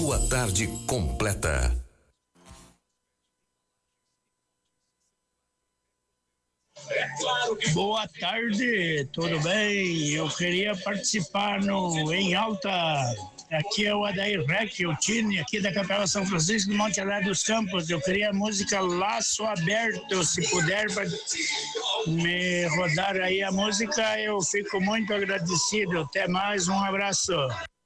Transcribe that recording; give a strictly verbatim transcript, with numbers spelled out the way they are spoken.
Sua tarde completa. Boa tarde, tudo bem? Eu queria participar no Em Alta. Aqui é o Adair Rec, o Tine, aqui da Capela São Francisco de Monte Alegre dos Campos. Eu queria a música Laço Aberto, se puder me rodar aí a música, eu fico muito agradecido. Até mais, um abraço.